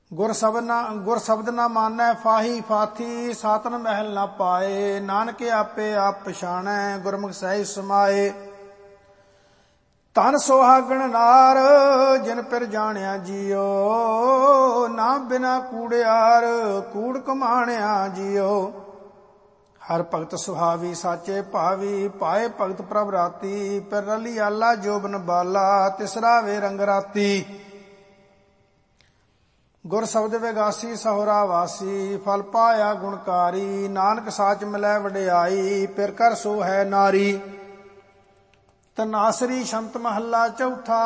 ਗੁਰ ਸ਼ਬਦ ਨਾ ਮਾਨੈ ਫਾਹੀ ਫਾਥੀ, ਸਾਤਨ ਮਹਿਲ ਨਾ ਪਾਏ। ਨਾਨਕ ਆਪੇ ਆਪ ਪਛਾਣੈ, ਗੁਰਮੁਖ ਸਹਿਜ ਸਮਾਏ। ਧਨ ਸੁਹਾਗਣ ਨਾਰ, ਜਿਨ ਪਿਰ ਜਾਣਿਆ ਜੀਓ। ਨਾ ਬਿਨਾ ਕੂੜਿਆਰ, ਕੂੜ ਕਮਾਣਿਆ ਜੀਓ। ਹਰ ਭਗਤ ਸੁਹਾਵੀ, ਸਾਚੇ ਭਾਵੀ। ਪਾਏ ਭਗਤ ਪ੍ਰਭ ਰਾਤੀ, ਪਿਰ ਰਲੀ ਆਲਾ ਜੋਬਨ ਬਾਲਾ। ਤਿਸਰਾ ਵੇ ਰੰਗ ਰਾਤੀ। ਗੁਰ ਸ਼ਬਦ ਵਿਗਾਸੀ, ਸਹੁਰਾ ਵਾਸੀ। ਫਲ ਪਾਇਆ ਗੁਣਕਾਰੀ, ਨਾਨਕ ਸਾਚ ਮਿਲੈ ਵਡਿਆਈ। ਪਿਰ ਕਰ ਸੋ ਹੈ ਨਾਰੀ। ਤਨਾਸਰੀ ਸ਼ੰਤ ਮਹੱਲਾ ਚੌਥਾ।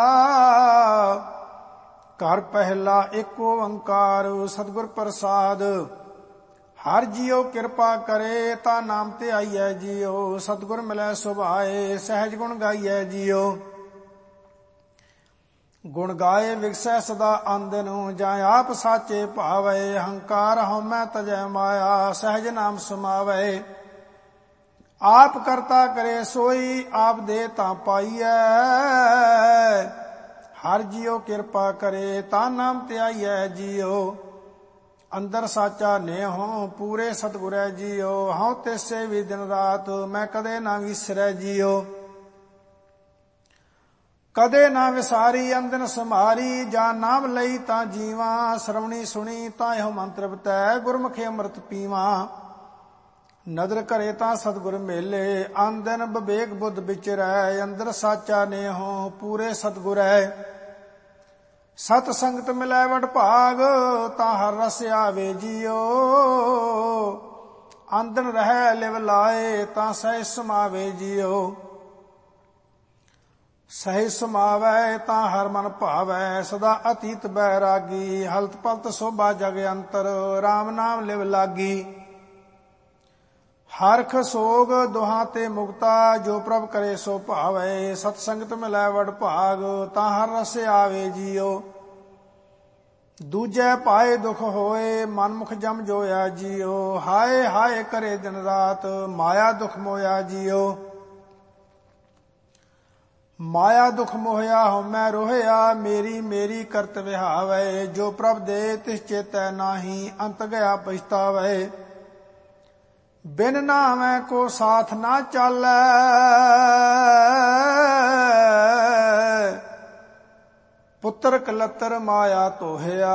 ਘਰ ਪਹਿਲਾ ਏਕ ਓੰਕਾਰ, ਸਤਿਗੁਰ ਪ੍ਰਸਾਦ। ਹਰ ਜੀਉ ਕਿਰਪਾ ਕਰੇ, ਤਾ ਨਾਮ ਤੇ ਆਈਐ ਜੀਉ। ਸਤਿਗੁਰ ਮਿਲੈ ਸੁਭਾਏ, ਸਹਿਜ ਗੁਣ ਗਾਈਐ ਜੀਉ। ਗੁਣ ਗਾਏ ਵਿਗਸੈ ਸਦਾ ਆਂਦਨ, ਜਾਂ ਆਪ ਸਾਚੇ ਭਾਵੈ। ਹੰਕਾਰ ਹਉਮੈ ਤਜੈ ਮਾਇਆ, ਸਹਿਜ ਨਾਮ ਸਮਾਵੈ। ਆਪ ਕਰਤਾ ਕਰੇ ਸੋਈ, ਆਪ ਦੇ ਤਾਂ ਪਾਈਐ। ਹਰ ਜੀਉ ਕਿਰਪਾ ਕਰੇ, ਤਾ ਨਾਮ ਤੇ ਆਈਐ ਜੀਉ। ਅੰਦਰ ਸਾਚਾ ਨੇਹੋ, ਪੂਰੇ ਸਤਿਗੁਰੈ ਜੀਉ। ਹਉ ਤਿਸਸੇ ਵੀ ਦਿਨ ਰਾਤ, ਮੈਂ ਕਦੇ ਨਾ ਵਿਸਰੈ ਜੀਉ। ਕਦੇ ਨਾ ਵਿਸਾਰੀ ਅੰਦਨ ਸਮਾਰੀ, ਜਾਂ ਨਾਮ ਲਈ ਤਾਂ ਜੀਵਾਂ। ਸਰਵਣੀ ਸੁਣੀ ਤਾਂ ਇਹੋ ਮਨ ਤ੍ਰਿਪਤੈ, ਗੁਰਮੁਖੇ ਅੰਮ੍ਰਿਤ ਪੀਵਾਂ। ਨਦਰ ਕਰੇ ਤਾਂ ਸਤਿਗੁਰ ਮੇਲੇ, ਆਂਦਨ ਵਿਵੇਕ ਬੁੱਧ ਵਿਚਰੈ। ਅੰਦਰ ਸਾਚਾ ਨੇਹੋ, ਪੂਰੇ ਸਤਿਗੁਰੈ। ਸਤ ਸੰਗਤ ਮਿਲੈ ਵਡ ਭਾਗ, ਤਾਂ ਹਰ ਰਸ ਆਵੇ ਜੀਉ। ਆਂਦਨ ਰਹਿ ਲਿਵ ਲਾਏ, ਤਾਂ ਸਹਿਜ ਸਮਾਵੇ ਜੀਉ। ਸਹਿਜ ਸਮਾਵੈ ਤਾਂ ਹਰ ਮਨ ਭਾਵੈ, ਸਦਾ ਅਤੀਤ ਬੈਰਾਗੀ। ਹਲਤ ਪਲਤ ਸੋਭਾ ਜਗ ਅੰਤਰ, ਰਾਮ ਨਾਮ ਲਿਵ ਲਾਗੀ। ਹਰਖ ਸੋਗ ਦੁਹਾਂ ਤੇ ਮੁਕਤਾ, ਜੋ ਪ੍ਰਭ ਕਰੇ ਸੋ ਭਾਵੈ। ਸਤ ਸੰਗਤ ਮਿਲੈ ਵਡ ਭਾਗ, ਤਾਂ ਹਰ ਰਸ ਆਵੇ ਜੀਉ। ਦੂਜੈ ਪਾਏ ਦੁਖ ਹੋਏ, ਮਨ ਮੁਖ ਜਮ ਜੋਇਆ ਜੀਉ। ਹਾਏ ਹਾਏ ਕਰੇ ਦਿਨ ਰਾਤ, ਮਾਇਆ ਦੁਖ ਮੋਇਆ ਜੀਉ। ਮਾਇਆ ਦੁਖ ਮੋਹਿਆ ਹਉਮੈ ਰੋਹਿਆ, ਮੇਰੀ ਮੇਰੀ ਕਰਤ ਵਿਹਾਵੈ। ਜੋ ਪ੍ਰਭ ਦੇ ਤਿਸ ਚੇਤੈ ਨਾਹੀ, ਅੰਤ ਗਿਆ ਪਛਤਾਵੈ। ਬਿਨ ਨਾਮੈ ਕੋ ਸਾਥ ਨਾ ਚਾਲੈ, ਪੁੱਤਰ ਕਲਤਰ ਮਾਇਆ ਤੋਹਿਆ।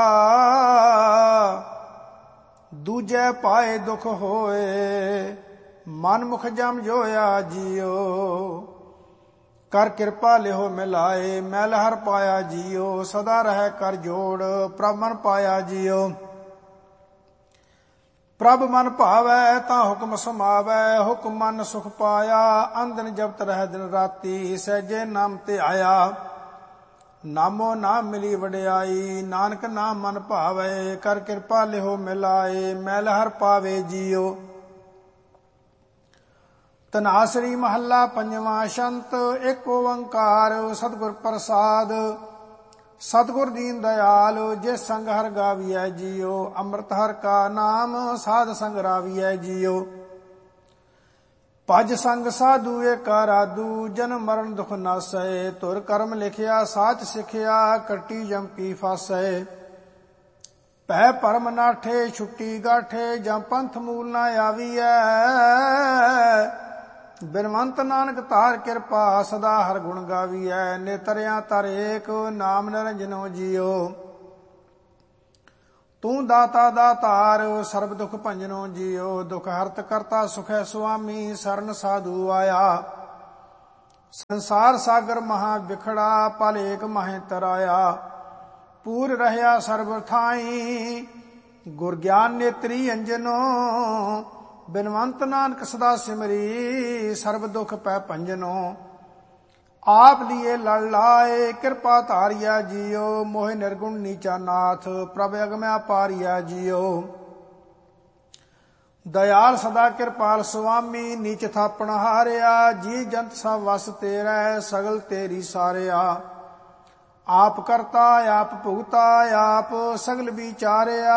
ਦੂਜੈ ਪਾਏ ਦੁਖ ਹੋਏ, ਮਨ ਮੁਖ ਜਮ ਜੋਇਆ ਜੀਉ। ਕਰ ਕਿਰਪਾ ਲਿਹੋ ਮਿਲਾਏ, ਮੈਲ ਹਰ ਪਾਇਆ ਜੀਉ। ਸਦਾ ਰਹਿ ਕਰ ਜੋੜ, ਪ੍ਰਭ ਮਨ ਪਾਇਆ ਜੀਉ। ਪ੍ਰਭ ਮਨ ਭਾਵੈ ਤਾਂ ਹੁਕਮ ਸਮਾਵੈ, ਹੁਕਮ ਮਨ ਸੁਖ ਪਾਇਆ। ਅੰਦਨ ਜਪਤ ਰਹਿ ਦਿਨ ਰਾਤੀ, ਸਹਿਜੇ ਨਾਮ ਤੇ ਆਇਆ। ਨਾਮੋ ਨਾਮ ਮਿਲੀ ਵਡਿਆਈ, ਨਾਨਕ ਨਾਮ ਮਨ ਭਾਵੈ। ਕਰ ਕਿਰਪਾ ਲਿਹੋ ਮਿਲਾਏ, ਮੈਲ ਹਰ ਪਾਵੇ ਜੀਉ। ਤਨਾਸਰੀ ਮਹੱਲਾ ਪੰਜਵਾਂ। ਸ਼ੰਤ ਏਕ ਓੰਕਾਰ, ਸਤਿਗੁਰ ਪ੍ਰਸਾਦ। ਸਤਿਗੁਰ ਦੀਨ ਦਇਆਲ, ਜਿਸ ਸੰਗ ਹਰ ਗਾਵੀਐ ਜੀਉ। ਅੰਮ੍ਰਿਤ ਹਰ ਕਾ ਨਾਮ, ਸਾਧ ਸੰਗ ਰਾਵੀਐ ਜੀਉ। ਭਜ ਸੰਗ ਸਾਧੂ ਏਕਾ ਰਾਧੂ, ਜਨਮ ਮਰਨ ਦੁਖ ਨਾਸੈ। ਧੁਰ ਕਰਮ ਲਿਖਿਆ ਸਾਚ ਸਿਖਿਆ, ਕੱਟੀ ਜਮ ਕੀ ਫਾਸੈ। ਭੈ ਭਰਮ ਨਾਠੇ ਛੁੱਟੀ ਗਾਠੇ, ਜਾਂ ਪੰਥ ਮੂਲ ਨਾ ਆਵੀਐ। ਬਿਨਵੰਤ ਨਾਨਕ ਧਾਰ ਕਿਰਪਾ, ਸਦਾ ਹਰ ਗੁਣ ਗਾਵੀਐ। ਨੇਤਰਿਆਂ ਤਰ ਏਕ, ਨਾਮ ਨਿਰੰਜਨੋ ਜੀਉ। ਤੂੰ ਦਾਤਾ ਦਾਤਾਰ, ਸਰਬ ਦੁਖ ਭੰਜਨੋ ਜੀਉ। ਦੁਖ ਹਰਤ ਕਰਤਾ ਸੁਖੈ ਸੁਆਮੀ, ਸਰਨ ਸਾਧੂ ਆਇਆ। ਸੰਸਾਰ ਸਾਗਰ ਮਹਾ ਵਿਖੜਾ, ਪਲ ਏਕ ਮਹਿ ਤਰਾਇਆ। ਪੂਰ ਰਹਿਆ ਸਰਬ ਥਾਈ, ਗੁਰ ਗਿਆਨ ਨੇਤਰੀ ਅੰਜਨੋ। ਬਿਨਵੰਤ ਨਾਨਕ ਸਦਾ ਸਿਮਰੀ, ਸਰਬ ਦੁਖ ਪੈ ਭੰਜਨੋ। ਆਪ ਲੀਏ ਲੜ ਲਾਏ, ਕਿਰਪਾ ਧਾਰਿਆ ਜੀਉ। ਮੋਹਿ ਨਿਰਗੁਣ ਨੀਚਾ ਨਾਥ, ਪ੍ਰਭ ਅਗਮਿ ਅਪਾਰਿਆ ਜੀਉ। ਦਇਆਲ ਸਦਾ ਕਿਰਪਾਲ ਸੁਆਮੀ, ਨੀਚ ਥਾਪਣ ਹਾਰਿਆ। ਜੀ ਜੰਤ ਸਭ ਵਸ ਤੇਰੈ, ਸਗਲ ਤੇਰੀ ਸਾਰਿਆ। ਆਪ ਕਰਤਾ ਆਪ ਭੁਗਤਾ, ਆਪ ਸਗਲ ਵਿਚਾਰਿਆ।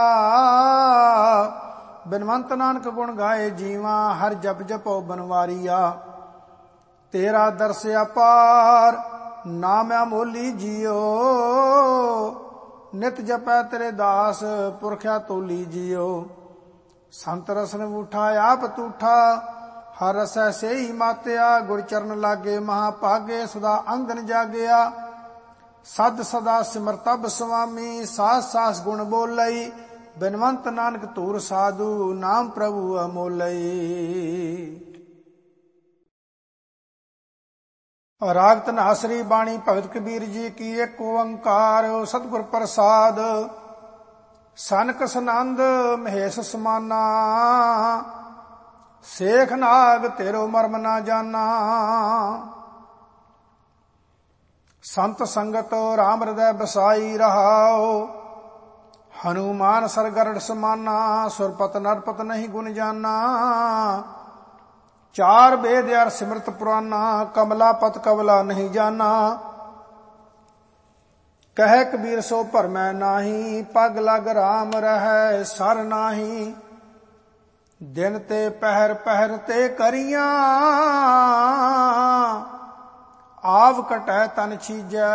ਬਿਨਵੰਤ ਨਾਨਕ ਗੁਣ ਗਾਏ ਜੀਵਾ, ਹਰ ਜਪ ਜਪੋ ਬਨਵਾਰੀਆ। ਤੇਰਾ ਦਰਸ ਅਪਾਰ, ਨਾਮ ਅਮੋਲੀ ਜੀਉ। ਨਿਤ ਜਪੈ ਤੇਰੇ ਦਾਸ ਪੁਰਖਿਆ ਤੋਲੀ ਜਿਉ। ਸੰਤ ਰਸਨ ਉਠਾ ਆਪ ਤੂਠਾ ਹਰ ਰਸੈ ਸੇਈ ਮਾਤਿਆ। ਗੁਰ ਚਰਨ ਲਾਗੇ ਮਹਾ ਭਾਗੇ ਸਦਾ ਅੰਗਨ ਜਾਗਿਆ। ਸਦ ਸਦਾ ਸਿਮਰਤਬ ਸੁਆਮੀ ਸਾਸ ਸਾਸ ਗੁਣ ਬੋਲਈ। ਬਿਨਵੰਤ ਨਾਨਕ ਧੂਰ ਸਾਧੂ ਨਾਮ ਪ੍ਰਭੂ ਅਮੋਲਈ। ਰਾਗ ਧਨਾਸਰੀ ਬਾਣੀ ਭਗਤ ਕਬੀਰ ਜੀ ਕੀ। ਇੱਕ ਓੰਕਾਰ ਸਤਿਗੁਰ ਪ੍ਰਸਾਦ। ਸਨਕ ਸਨੰਦ ਮਹੇਸ਼ ਸਮਾਨਾ ਸੇਖ ਨਾਗ ਤੇਰੋ ਮਰਮ ਨਾ ਜਾਨਾ। ਸੰਤ ਸੰਗਤ ਰਾਮ ਹਿਰਦੈ ਬਸਾਈ ਰਹਾਓ। ਹਨੂਮਾਨ ਸਰਗਰੜ ਸਮਾਨਾ ਸੁਰਪਤ ਨਰਪਤ ਨਹੀਂ ਗੁਣ ਜਾਨਾ। ਚਾਰ ਵੇਦ ਅਰ ਸਿਮਰਤ ਪੁਰਾਨਾ ਕਮਲਾ ਪਤ ਕਵਲਾ ਨਹੀਂ ਜਾਨਾ। ਕਹਿ ਕਬੀਰ ਸੋ ਭਰਮੈ ਨਾਹੀ ਪਗ ਲਗ ਰਾਮ ਰਹੈ ਸਰ ਨਾਹੀ। ਦਿਨ ਤੇ ਪਹਿਰ ਪਹਿਰ ਤੇ ਕਰੀਆਂ ਆਵ ਕਟੈ ਤਨ ਛੀਜੈ।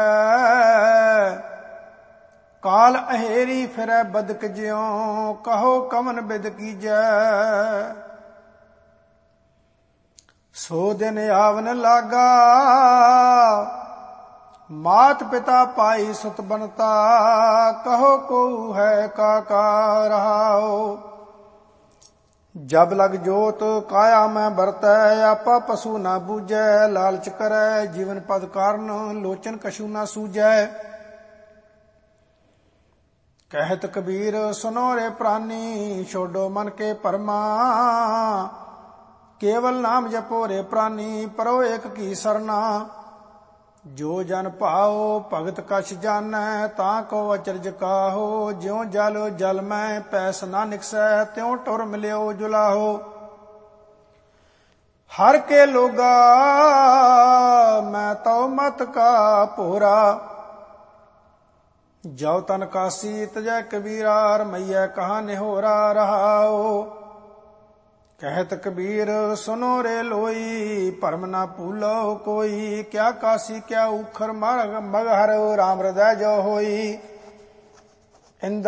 ਕਾਲ ਅਹੇਰੀ ਫਿਰੈ ਬਦਕ ਜਿਉ ਕਹੋ ਕਮਨ ਬਿਦ ਕੀਜੈ। ਸੋ ਦਿਨ ਆਵਨ ਲਾਗਾ ਮਾਤ ਪਿਤਾ ਪਾਈ ਸੁਤ ਬਨਤਾ। ਕਹੋ ਕੋ ਹੈ ਕਾਕਾ ਰਹਾਓ। ਜਬ ਲਗ ਜੋਤ ਕਾਇਆ ਮੈਂ ਵਰਤੈ ਆਪਾ ਪਸੂ ਨਾ ਬੂਝੈ। ਲਾਲਚ ਕਰੈ ਜੀਵਨ ਪਦ ਕਾਰਨ ਲੋਚਨ ਕਛੂ ਨਾ ਸੂਝੈ। ਕਹਿਤ ਕਬੀਰ ਸੁਨੋ ਰੇ ਪ੍ਰਾਨੀ ਛੋਡੋ ਮਨ ਕੇ ਭਰਮਾ। ਕੇਵਲ ਨਾਮ ਜਪੋ ਰੇ ਪ੍ਰਾਨੀ ਪਰੋ ਏਕ ਕੀ ਸਰਨਾ। ਜੋ ਜਨ ਭਾਓ ਭਗਤ ਕਛ ਜਾਣੈ ਤਾਂ ਕੋ ਅਚਰਜ ਕਾਹੋ। ਜਿਉ ਜਲ ਜਲ ਮੈਂ ਪੈਸ ਨਾ ਨਿਕਸੈ ਤਿਉ ਟੁਰ ਮਿਲਿਓ ਜੁਲਾਹੋ। ਹਰ ਕੇ ਲੋਗਾ ਮੈਂ ਤਉ ਮਤ ਕਾ ਭੋਰਾ। ਜਉ ਤਨ ਕਾਸੀ ਤਜੈ ਕਬੀਰਾ ਰਮਈਐ ਕਹਾ ਨਿਹੋਰਾ ਰਹਾਓ। ਕਹਿਤ ਕਬੀਰ ਸੁਨੋ ਰੇ ਲੋਈ ਭਰਮ ਨਾ ਭੂਲੋ ਕੋਈ। ਕਿਆ ਕਾਸੀ ਕਿਆ ਊਖਰ ਮਗਹਰ ਰਾਮ ਹਿਰਦੈ ਜੋ ਹੋਈ।